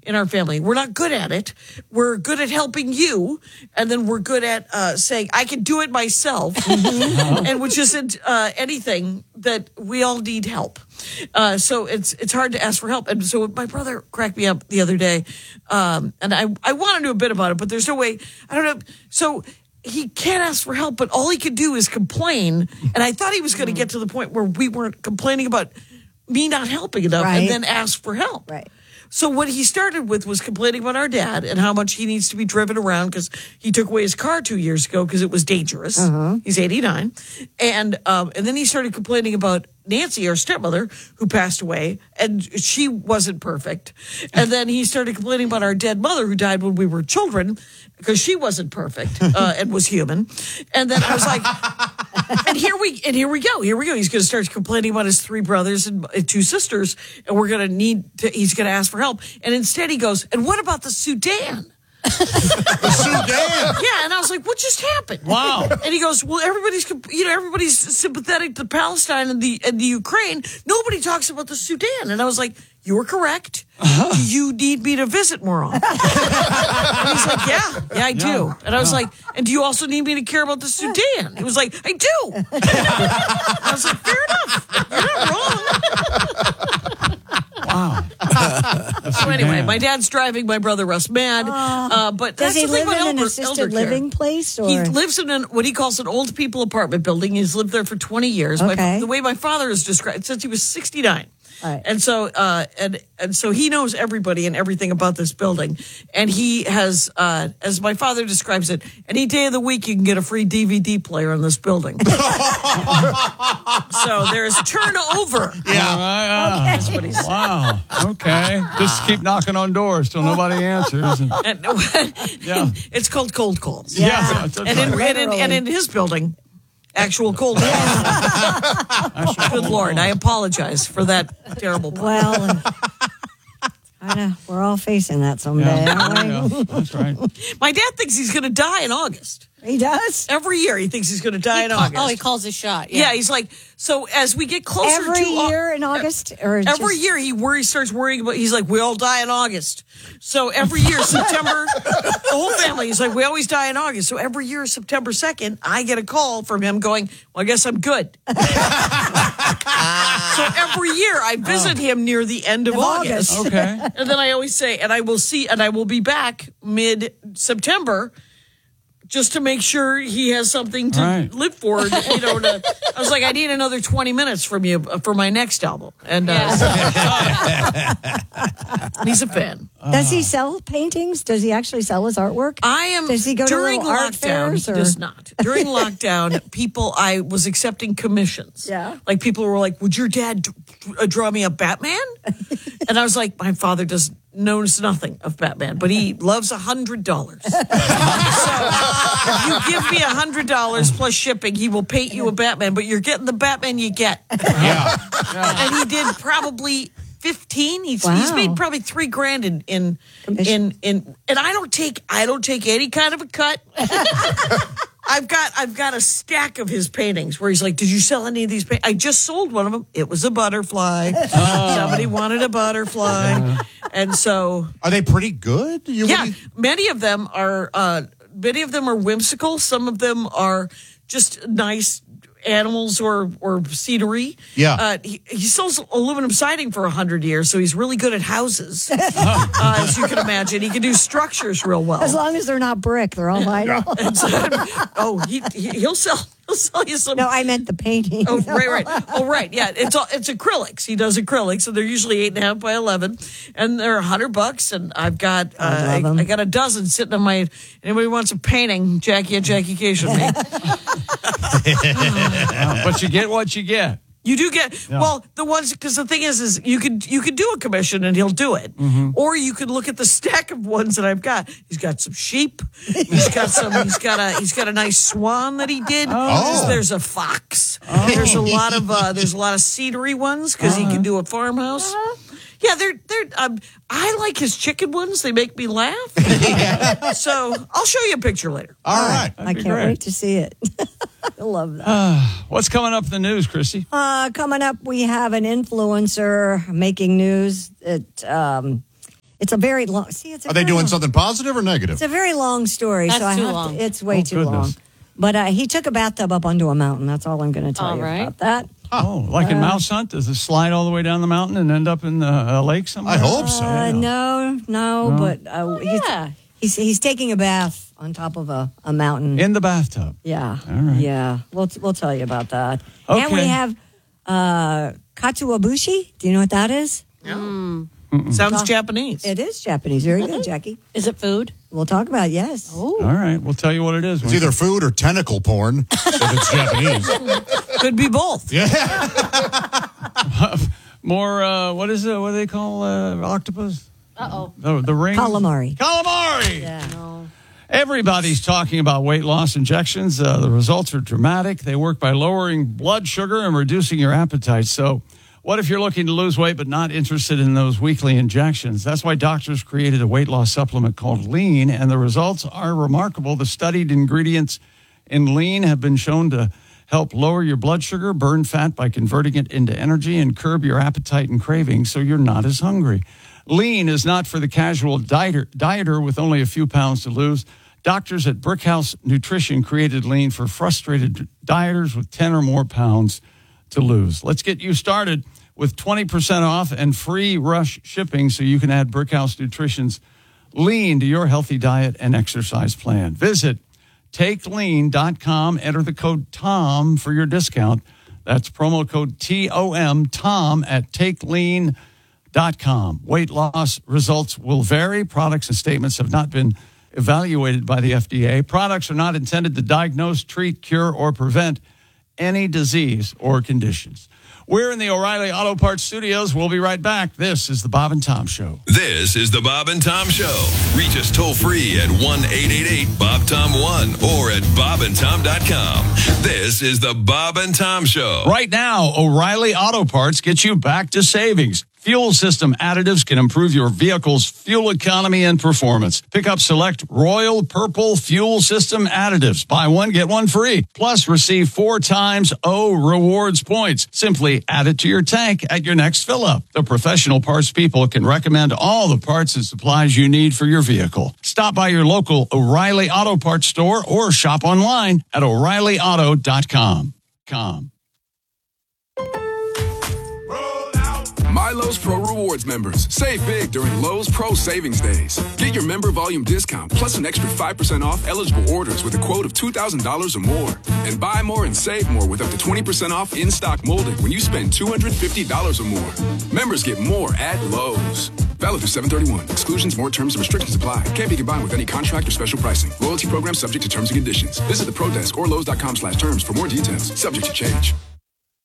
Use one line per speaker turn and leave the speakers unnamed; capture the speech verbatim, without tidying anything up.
in our family. We're not good at it. We're good at helping you, and then we're good at uh, saying, I can do it myself, and which isn't uh, anything that we all need help. Uh, so it's it's hard to ask for help. And so my brother cracked me up the other day, um, and I, I want to know a bit about it, but there's no way, I don't know. So he can't ask for help, but all he could do is complain. And I thought he was going to get to the point where we weren't complaining about me not helping enough
Right.
and then ask for help.
Right.
So what he started with was complaining about our dad and how much he needs to be driven around because he took away his car two years ago because it was dangerous.
Uh-huh.
He's eighty-nine. And um, and then he started complaining about Nancy, our stepmother, who passed away, and she wasn't perfect. And then he started complaining about our dead mother who died when we were children because she wasn't perfect uh, and was human. And then I was like, and here we and here we go. Here we go. He's going to start complaining about his three brothers and two sisters, and we're going to need to, he's going to ask for help. And instead he goes, and what about the Sudan?
The Sudan.
Yeah, and I was like, what just happened?
Wow.
And he goes, well, everybody's, you know, everybody's sympathetic to Palestine and the and the Ukraine. Nobody talks about the Sudan. And I was like, you were correct. Uh-huh. You need me to visit more often. And he's like, yeah, yeah, I do.
Yeah.
And I was
Yeah.
like, and do you also need me to care about the Sudan? He was like, I do. I was like, fair enough. You're not wrong.
Wow.
So anyway, my dad's driving my brother Russ mad. Uh, but
Does
that's
he
the thing
live
about
in an
elder,
assisted
elder care.
living place? Or?
He lives in an, what he calls an old people apartment building. He's lived there for twenty years. My,
Okay.
the way my father is described, since he was sixty-nine.
Right.
And so, uh, and and so he knows everybody and everything about this building. And he has, uh, as my father describes it, any day of the week you can get a free D V D player in this building. So there's turnover.
Yeah.
Okay.
That's what he said.
Wow. Okay. Just keep knocking on doors till nobody answers. And,
And,
Yeah.
it's called cold calls.
yeah.
Yeah.
That's
And in,
right.
and, in, and in his building, actual cold calls. Good Lord, I apologize for that terrible part.
Well, I know we're all facing that someday,
Yeah.
aren't we?
Yeah. That's right.
My dad thinks he's going to die in August.
He does.
Every year he thinks he's going to die in August.
Oh, he calls his shot.
yeah.
Yeah.
he's like, so as we get closer
Every
to Au-
year in August, or
Every
just,
year he worries, starts worrying about. He's like, we all die in August. So every year September, the whole family. He's like, we always die in August. So every year September second, I get a call from him going, well, I guess I'm good. So every year I visit him near the end of,
Of
August.
August.
Okay.
And then I always say, and I will see, and I will be back mid September. Just to make sure he has something to
Right.
live for, you know. To, I was like, I need another twenty minutes from you for my next album, and uh, he's a fan.
does he sell paintings? Does he actually sell his artwork?
I am.
Does he go to
during
little art
lockdown?
fairs,
He
or-
does not. During lockdown, people, I was accepting commissions.
Yeah.
like people were like, "Would your dad d- uh, draw me a Batman?" And I was like, "My father does knows nothing of Batman, but he loves a hundred dollars. So if you give me a hundred dollars plus shipping, he will paint you a Batman. But you're getting the Batman you get."
Yeah.
And he did probably fifteen. He's
Wow.
he's made probably three grand in in, in in and I don't take I don't take any kind of a cut. I've got I've got a stack of his paintings where he's like, "Did you sell any of these paintings?" I just sold one of them. It was a butterfly. Somebody wanted a butterfly, and so
Are they pretty good? You
yeah,
wouldn't-
many of them are uh, many of them are whimsical. Some of them are just nice animals or or scenery.
Yeah.
uh, he, he sells aluminum siding for a hundred years, so he's really good at houses, uh, as you can imagine. He can do structures real well.
As long as they're not brick, they're all vinyl.
And so, oh, he, he he'll sell he'll sell you some.
No, I meant the painting.
Oh, right, right. Oh, right. Yeah, it's all, it's acrylics. He does acrylics, and they're usually eight and a half by eleven, and they're a hundred bucks. And I've got uh,
I love
I,
'em.
I got a dozen sitting on my. Anybody wants a painting? Jackie at Jackie K should me.
Yeah, but you get what you get.
You do get
Yeah.
well the ones because the thing is is you could you could do a commission and he'll do it, or you could look at the stack of ones that I've got. He's got some sheep. He's got some. He's got a he's got a nice swan that he did.
Oh.
There's a fox. There's a lot of uh, there's a lot of cedary ones because he can do a farmhouse. Yeah, they're they're. Um, I like his chicken ones. They make me laugh. So I'll show you a picture later.
All right.
I
be
can't
great.
wait to see it. I love that.
What's coming up in the news, Christy?
Uh, coming up, we have an influencer making news that um, It's a very long. See, it's a
Are they
very
doing
long,
something positive or negative?
It's a very long story,
That's
so I
too
have
long.
To, it's way
Oh,
too
goodness.
long. But uh, he took a bathtub up onto a mountain. That's all I'm going to tell
All
you
right.
about that.
Oh, like in Mouse Hunt? Does it slide all the way down the mountain and end up in the uh, lake somewhere?
I hope so.
Uh, no, no,
No?
but uh, he's,
yeah.
he's he's taking a bath on top of a, a mountain.
In the bathtub.
Yeah.
All right.
Yeah. We'll we'll tell you about that.
Okay.
And we have uh, katsuobushi. Do you know what that is?
Sounds Japanese.
It is Japanese. Very good, Jackie.
Is it food?
We'll talk about it, yes.
Oh.
All right, we'll tell you what it is.
It's either food or tentacle porn if it's Japanese.
Could be both.
Yeah.
More, uh, what is it? What do they call uh, octopus?
Uh-oh.
The, the ring?
Calamari.
Calamari!
Yeah.
No.
Everybody's talking about weight loss injections. Uh, the results are dramatic. They work by lowering blood sugar and reducing your appetite. So what if you're looking to lose weight but not interested in those weekly injections? That's why doctors created a weight loss supplement called Lean, and the results are remarkable. The studied ingredients in Lean have been shown to help lower your blood sugar, burn fat by converting it into energy, and curb your appetite and cravings so you're not as hungry. Lean is not for the casual dieter, dieter with only a few pounds to lose. Doctors at Brickhouse Nutrition created Lean for frustrated dieters with ten or more pounds to lose. Let's get you started with twenty percent off and free rush shipping so you can add Brickhouse Nutrition's Lean to your healthy diet and exercise plan. Visit take lean dot com. Enter the code TOM for your discount. That's promo code T O M, TOM at take lean dot com. Weight loss results will vary. Products and statements have not been evaluated by the F D A. Products are not intended to diagnose, treat, cure, or prevent any disease or conditions. We're in the O'Reilly Auto Parts studios. We'll be right back. This is the Bob and Tom Show.
This is the Bob and Tom Show. Reach us toll free at one eight eight eight Bob Tom one or at bob and tom dot com. This is the Bob and Tom Show.
Right now, O'Reilly Auto Parts gets you back to savings. Fuel system additives can improve your vehicle's fuel economy and performance. Pick up select Royal Purple fuel system additives. Buy one, get one free. Plus, receive four times O rewards points. Simply add it to your tank at your next fill-up. The professional parts people can recommend all the parts and supplies you need for your vehicle. Stop by your local O'Reilly Auto Parts store or shop online at o'reilly auto dot com. Com.
My Lowe's Pro Rewards members. Save big during Lowe's Pro Savings Days. Get your member volume discount plus an extra five percent off eligible orders with a quote of two thousand dollars or more. And buy more and save more with up to twenty percent off in-stock molding when you spend two hundred fifty dollars or more. Members get more at Lowe's. Valid through seven thirty-one. Exclusions, more terms, and restrictions apply. Can't be combined with any contract or special pricing. Loyalty program subject to terms and conditions. Visit the Pro Desk or Lowe's dot com slash terms for more details. Subject to change.